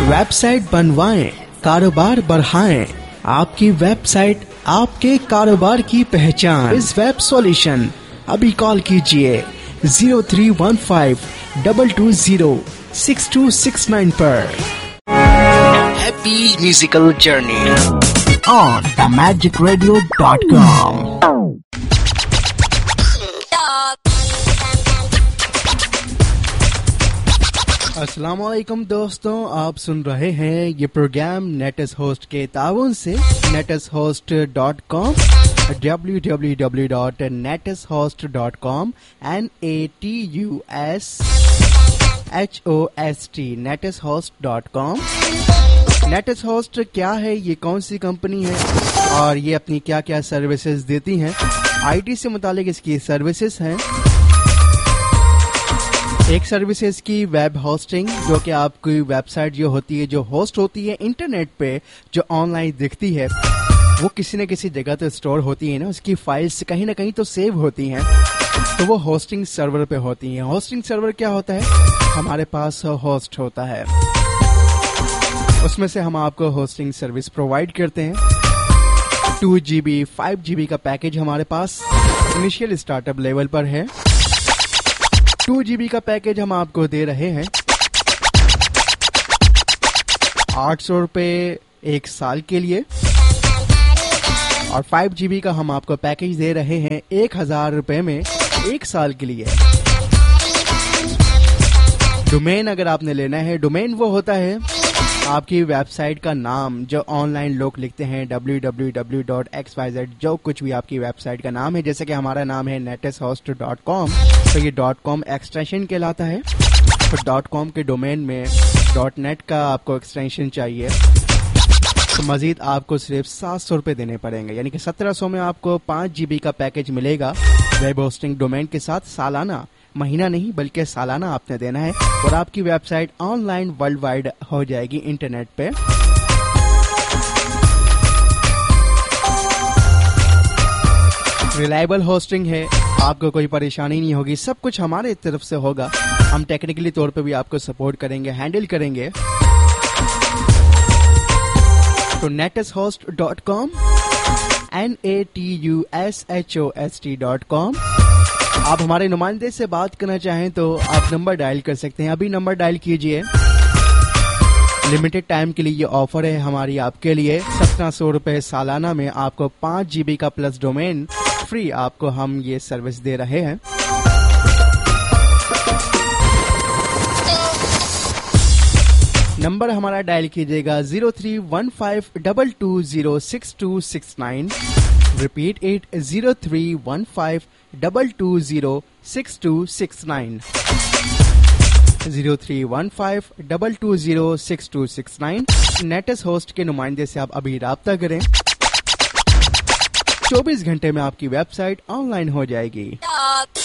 Website बनवाएं, कारोबार बढ़ाएं। आपकी वेबसाइट आपके कारोबार की पहचान। इस वेब सॉल्यूशन अभी कॉल कीजिए 0315-220-6269 पर। Happy musical journey on themagicradio.com। अस्सलाम वालेकुम दोस्तों, आप सुन रहे हैं ये प्रोग्राम नेटस होस्ट के ताउन से neteshost.com www.neteshost.com NATUSHOST neteshost.com। Nets host क्या है, ये कौन सी कंपनी है और ये अपनी क्या क्या सर्विसेज देती हैं, आईटी से मुतालिक इसकी सर्विसेज हैं। एक सर्विसेज की वेब होस्टिंग, जो कि आपकी वेबसाइट जो होती है, जो होस्ट होती है इंटरनेट पे, जो ऑनलाइन दिखती है, वो किसी न किसी जगह तो स्टोर होती है ना, उसकी फाइल्स कहीं ना कहीं तो सेव होती हैं, तो वो होस्टिंग सर्वर पे होती हैं। होस्टिंग सर्वर क्या होता है, हमारे पास होस्ट होता है, उसमें से हम आपको होस्टिंग सर्विस प्रोवाइड करते हैं। 2GB 5GB का पैकेज हमारे पास इनिशियल स्टार्टअप लेवल पर है। 2GB का पैकेज हम आपको दे रहे हैं 800 रुपये एक साल के लिए, और 5GB का हम आपको पैकेज दे रहे हैं 1000 रुपये में एक साल के लिए। डोमेन अगर आपने लेना है, डोमेन वो होता है आपकी वेबसाइट का नाम, जो ऑनलाइन लोग लिखते हैं www.xyz, जो कुछ भी आपकी वेबसाइट का नाम है। जैसे कि हमारा नाम है neteshost.com, तो ये .com एक्सटेंशन कहलाता है। तो .com के डोमेन में .net का आपको एक्सटेंशन चाहिए, तो मजीद आपको सिर्फ 700 रुपये देने पड़ेंगे, यानी कि 1700 में आपको 5GB का पैकेज मिलेगा वेब होस्टिंग डोमेन के साथ। सालाना, महीना नहीं बल्कि सालाना आपने देना है, और आपकी वेबसाइट ऑनलाइन वर्ल्ड वाइड हो जाएगी इंटरनेट पे। रिलायबल होस्टिंग है, आपको कोई परेशानी नहीं होगी, सब कुछ हमारे तरफ से होगा। हम टेक्निकली तौर पे भी आपको सपोर्ट करेंगे, हैंडल करेंगे। तो neteshost.com NATUSHOST.com। आप हमारे नुमाइंदे से बात करना चाहें तो आप नंबर डायल कर सकते हैं, अभी नंबर डायल कीजिए। लिमिटेड टाइम के लिए ये ऑफर है हमारी आपके लिए। 1700 रुपये सालाना में आपको 5GB का प्लस डोमेन फ्री आपको हम ये सर्विस दे रहे हैं। नंबर हमारा डायल कीजिएगा 0315-220-6269। Repeat it 0315-220-6269 0315-220-6269। नेटस होस्ट के नुमाइंदे से आप अभी राब्ता करें, 24 घंटे में आपकी वेबसाइट ऑनलाइन हो जाएगी।